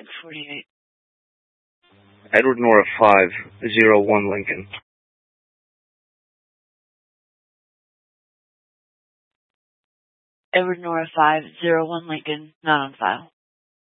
48. Edward Nora 501 Lincoln. Edward Nora 501 Lincoln, not on file.